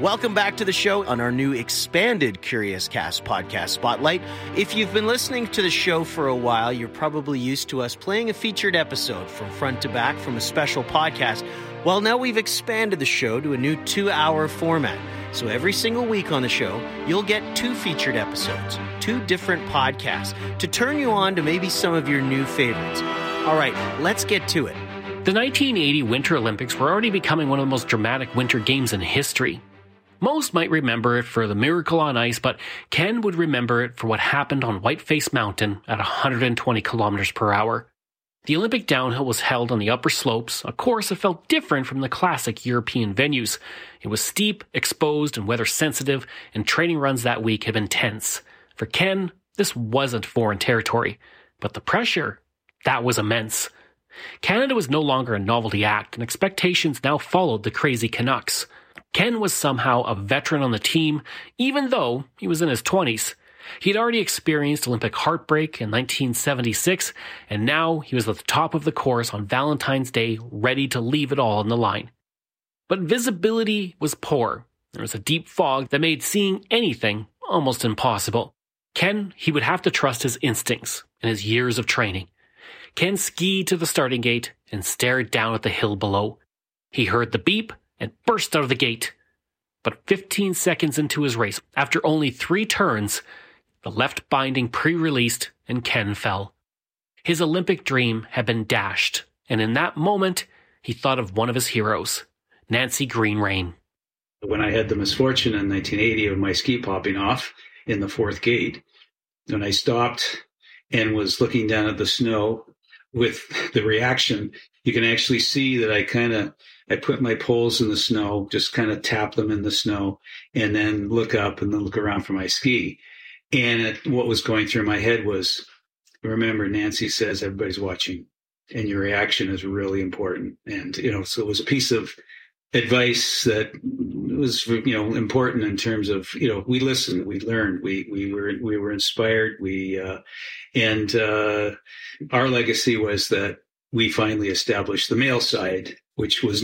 Welcome back to the show on our new expanded Curious Cast podcast spotlight. If you've been listening to the show for a while, you're probably used to us playing a featured episode from front to back from a special podcast. Well, now we've expanded the show to a new 2-hour format. So every single week on the show, you'll get 2 featured episodes, 2 different podcasts to turn you on to maybe some of your new favorites. All right, let's get to it. The 1980 Winter Olympics were already becoming one of the most dramatic winter games in history. Most might remember it for the miracle on ice, but Ken would remember it for what happened on Whiteface Mountain at 120 kilometers per hour. The Olympic downhill was held on the upper slopes, a course that felt different from the classic European venues. It was steep, exposed, and weather sensitive, and training runs that week had been tense. For Ken, this wasn't foreign territory, but the pressure, that was immense. Canada was no longer a novelty act, and expectations now followed the crazy Canucks. Ken was somehow a veteran on the team, even though he was in his 20s. He'd already experienced Olympic heartbreak in 1976, and now he was at the top of the course on Valentine's Day, ready to leave it all on the line. But visibility was poor. There was a deep fog that made seeing anything almost impossible. Ken, he would have to trust his instincts and his years of training. Ken skied to the starting gate and stared down at the hill below. He heard the beep and burst out of the gate. But 15 seconds into his race, after only 3 turns, the left binding pre-released and Ken fell. His Olympic dream had been dashed, and in that moment, he thought of one of his heroes, Nancy Green-Rain. When I had the misfortune in 1980 of my ski popping off in the 4th gate, when I stopped and was looking down at the snow with the reaction, you can actually see that I put my poles in the snow, just kind of tap them in the snow, and then look up and then look around for my ski. And what was going through my head was, remember, Nancy says everybody's watching, and your reaction is really important. And, so it was a piece of advice that was, important in terms of, we listened, we learned, we were inspired, and our legacy was that we finally established the male side, which was